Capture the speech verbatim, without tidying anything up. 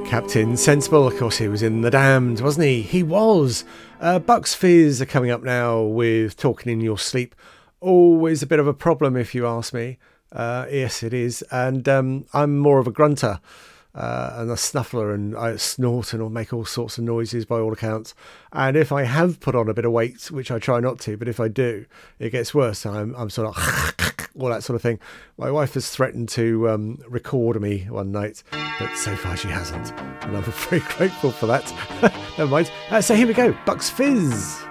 Captain Sensible, of course, he was in The Damned, wasn't he? He was. Uh, Bucks Fizz are coming up now with Talking in Your Sleep. Always a bit of a problem, if you ask me. Uh, yes, it is. And um, I'm more of a grunter uh, and a snuffler, and I snort and I'll make all sorts of noises by all accounts. And if I have put on a bit of weight, which I try not to, but if I do, it gets worse. I'm, I'm sort of all that sort of thing. My wife has threatened to um, record me one night, but so far she hasn't, and I'm very grateful for that. Never mind. Uh, so here we go, Bucks Fizz.